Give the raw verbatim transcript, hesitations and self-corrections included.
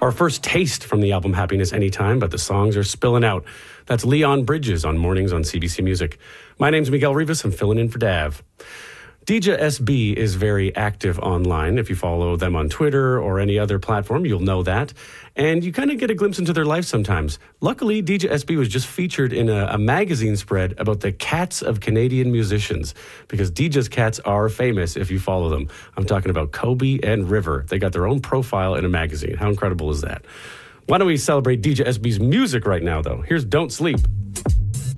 Our first taste from the album Happiness Anytime, but the songs are spilling out. That's Leon Bridges on Mornings on C B C Music. My name's Miguel Rivas. I'm filling in for Dav. D J S B is very active online. If you follow them on Twitter or any other platform, you'll know that. And you kind of get a glimpse into their life sometimes. Luckily, D J S B was just featured in a, a magazine spread about the cats of Canadian musicians, because D J's cats are famous if you follow them. I'm talking about Kobe and River. They got their own profile in a magazine. How incredible is that? Why don't we celebrate D J S B's music right now, though? Here's Don't Sleep.